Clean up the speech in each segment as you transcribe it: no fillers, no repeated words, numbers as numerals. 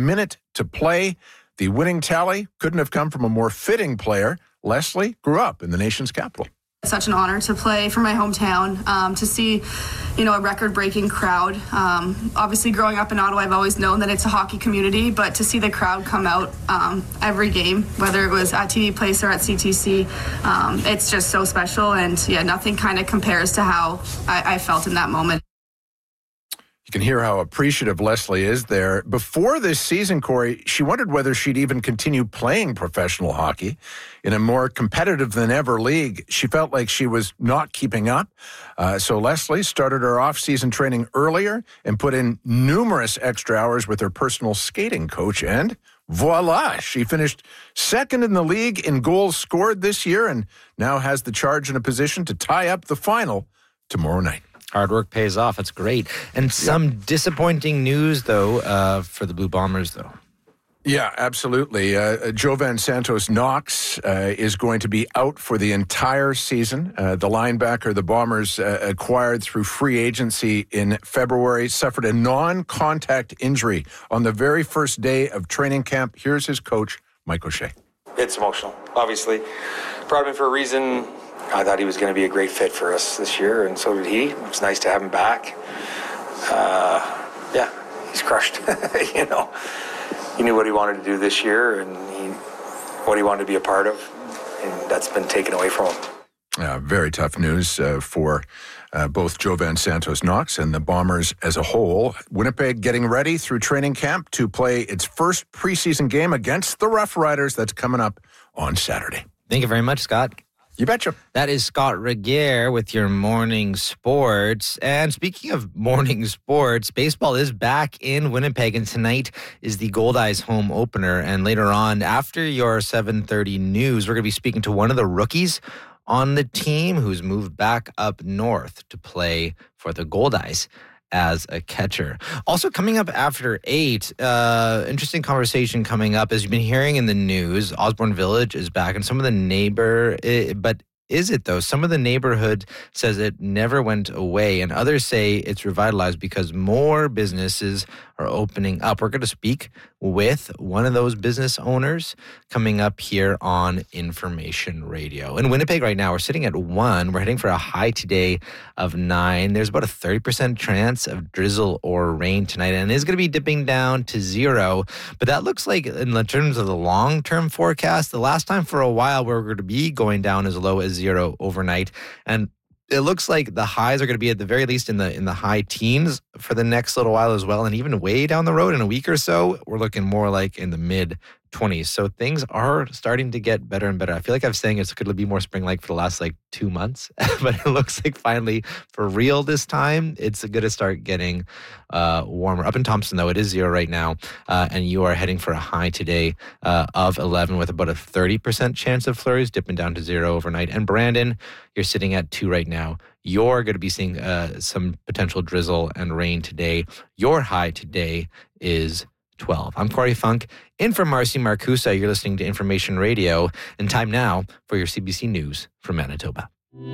minute to play. The winning tally couldn't have come from a more fitting player. Leslie grew up in the nation's capital. It's such an honor to play for my hometown, to see, a record-breaking crowd. Obviously, growing up in Ottawa, I've always known that it's a hockey community, but to see the crowd come out every game, whether it was at TD Place or at CTC, it's just so special. And, nothing kind of compares to how I felt in that moment. You can hear how appreciative Leslie is there. Before this season, Corey, she wondered whether she'd even continue playing professional hockey in a more competitive than ever league. She felt like she was not keeping up. So Leslie started her off-season training earlier and put in numerous extra hours with her personal skating coach. And voila, she finished second in the league in goals scored this year and now has the Charge in a position to tie up the final tomorrow night. Hard work pays off. That's great. And some disappointing news, though, for the Blue Bombers, though. Yeah, absolutely. Jovan Santos Knox is going to be out for the entire season. The linebacker the Bombers acquired through free agency in February suffered a non-contact injury on the very first day of training camp. Here's his coach, Mike O'Shea. It's emotional, obviously. Brought him in for a reason. I thought he was going to be a great fit for us this year, and so did he. It was nice to have him back. He's crushed. He knew what he wanted to do this year and what he wanted to be a part of, and that's been taken away from him. Very tough news for both Jovan Santos Knox and the Bombers as a whole. Winnipeg getting ready through training camp to play its first preseason game against the Rough Riders. That's coming up on Saturday. Thank you very much, Scott. You betcha. That is Scott Regier with your morning sports. And speaking of morning sports, baseball is back in Winnipeg, and tonight is the Goldeyes home opener. And later on, after your 7:30 news, we're going to be speaking to one of the rookies on the team who's moved back up north to play for the Goldeyes as a catcher. Also coming up after 8, interesting conversation coming up. As you've been hearing in the news, Osborne Village is back, and some of the but is it though? Some of the neighborhood says it never went away, and others say it's revitalized because more businesses are opening up. We're going to speak with one of those business owners coming up here on Information Radio. In Winnipeg right now, we're sitting at 1. We're heading for a high today of 9. There's about a 30% chance of drizzle or rain tonight, and it is going to be dipping down to 0. But that looks like, in terms of the long-term forecast, the last time for a while we're going to be going down as low as 0 overnight. And it looks like the highs are going to be at the very least in the high teens for the next little while as well. And even way down the road in a week or so, we're looking more like in the mid 20s. So things are starting to get better and better. I feel like I'm saying it's going to be more spring-like for the last 2 months, but it looks like finally for real this time, it's going to start getting warmer. Up in Thompson, though, it is 0 right now, and you are heading for a high today of 11 with about a 30% chance of flurries, dipping down to 0 overnight. And Brandon, you're sitting at 2 right now. You're going to be seeing some potential drizzle and rain today. Your high today is 12. I'm Corey Funk, in for Marcy Marcusa. You're listening to Information Radio, and time now for your CBC News from Manitoba.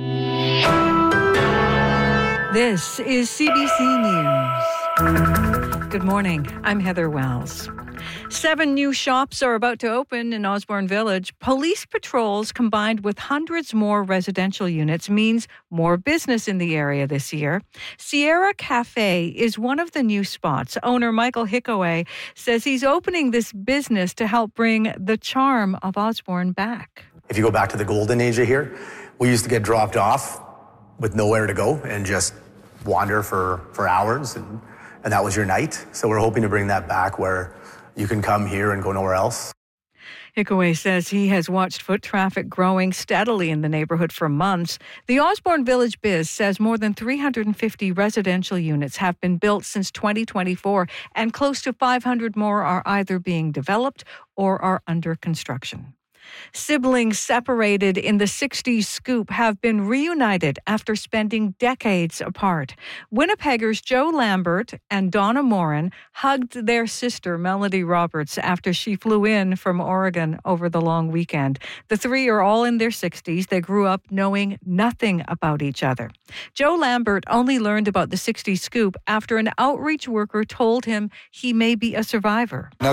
This is CBC News. Good morning. I'm Heather Wells. 7 new shops are about to open in Osborne Village. Police patrols combined with hundreds more residential units means more business in the area this year. Sierra Cafe is one of the new spots. Owner Michael Hickaway says he's opening this business to help bring the charm of Osborne back. If you go back to the golden age of here, we used to get dropped off with nowhere to go and just wander for hours, and that was your night. So we're hoping to bring that back where you can come here and go nowhere else. Hickaway says he has watched foot traffic growing steadily in the neighborhood for months. The Osborne Village Biz says more than 350 residential units have been built since 2024, and close to 500 more are either being developed or are under construction. Siblings separated in the 60s scoop have been reunited after spending decades apart. Winnipeggers Joe Lambert and Donna Morin hugged their sister Melody Roberts after she flew in from Oregon over the long weekend. The three are all in their 60s. They grew up knowing nothing about each other. Joe Lambert only learned about the 60s scoop after an outreach worker told him he may be a survivor. Now,